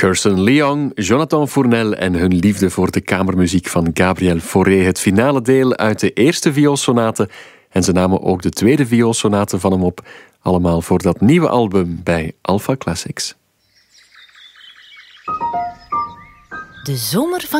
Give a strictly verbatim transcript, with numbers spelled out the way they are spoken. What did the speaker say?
Kirsten Leong, Jonathan Fournel en hun liefde voor de kamermuziek van Gabriel Fauré. Het finale deel uit de eerste vioolsonate. En ze namen ook de tweede vioolsonate van hem op. Allemaal voor dat nieuwe album bij Alpha Classics. De zomer van